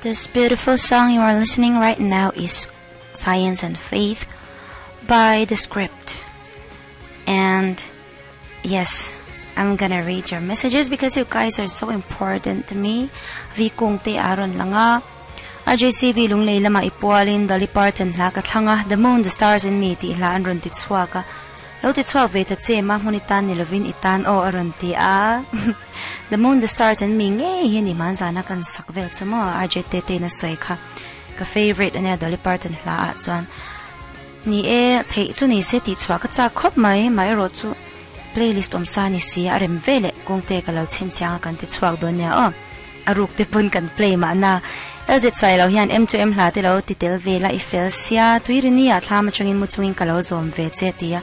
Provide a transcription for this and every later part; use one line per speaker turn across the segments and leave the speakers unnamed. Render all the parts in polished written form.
This beautiful song you are listening right now is Science and Faith by The Script. And yes, I'm gonna read your messages because you guys are so important to me. Vi kung te aron langa. AJCB lung leila maipualin Dolly Parton lakat hanga The Moon, The Stars and Me ti ilaan ron titswaka. Lo titswak vetat se mahmunitan ni Lovin itan o aron ti a. The Moon, The Stars and Me ngay hindi man sana kan sakvel sa mo RJTT na soy ka. Ka favorite anya Dolly Parton la at zwan. Ni te tu ni se titswak at sa kop may ro tu playlist sa ni siya arem vele kung te kalaw tsinsyang kan titswak doon niya o. Aruk te pun kan play ma na. Elzit say law yan M2M lati law titil vela ifel siya tuiri niya at hama changin mutungin kalaw zom vetse tiya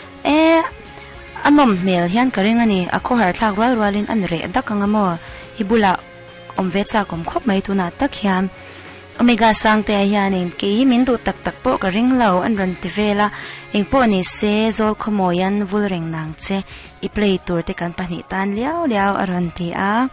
anom mel yan karinga ni ako hartlag walwalin anre adak nga mo hibula vetsa kom khop may tuna tak yan omega sang te yanin ke himin tu tak po karing law anran tivela ing po ni se zol komoyan vulring nang che i-play tour te kan panitan liao aron ti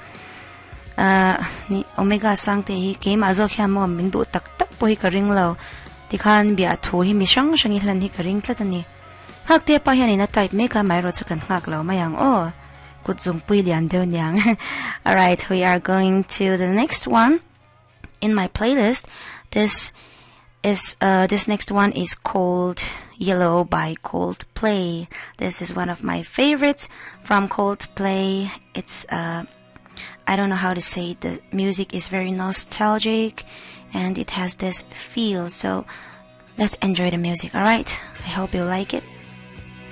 ni omega sang te hi ke ma zo kya mo min du tak po hi karing law ti khan bia thu hi mi sang sang hilan hi karing tlatani hak te pa hian na type make a myro chakan ngak law mayang o kutzung pui lian de nyang. All right, we are going to the next one in my playlist. This next one is called Yellow by Coldplay. This is one of my favorites from Coldplay. It's I don't know how to say it. The music is very nostalgic and it has this feel. So let's enjoy the music, alright? I hope you like it.